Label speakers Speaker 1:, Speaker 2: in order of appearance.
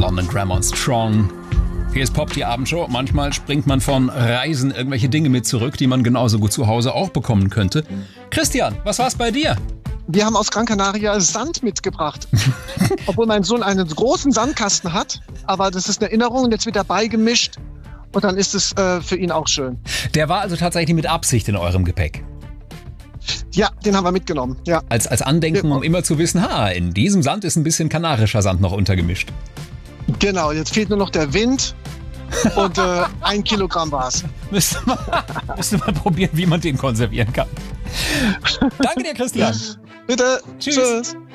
Speaker 1: London Grammar und Strong. Hier ist Pop, die Abendshow. Manchmal springt man von Reisen irgendwelche Dinge mit zurück, die man genauso gut zu Hause auch bekommen könnte. Christian, was war's bei dir?
Speaker 2: Wir haben aus Gran Canaria Sand mitgebracht. Obwohl mein Sohn einen großen Sandkasten hat. Aber das ist eine Erinnerung und jetzt wird er beigemischt. Und dann ist es für ihn auch schön.
Speaker 1: Der war also tatsächlich mit Absicht in eurem Gepäck?
Speaker 2: Ja, den haben wir mitgenommen. Ja.
Speaker 1: Als Andenken, um immer zu wissen, in diesem Sand ist ein bisschen kanarischer Sand noch untergemischt.
Speaker 2: Genau, jetzt fehlt nur noch der Wind. Und 1 Kilogramm war es.
Speaker 1: Müsste mal probieren, wie man den konservieren kann. Danke dir, Christian.
Speaker 2: Bitte.
Speaker 1: Tschüss.
Speaker 2: Tschüss.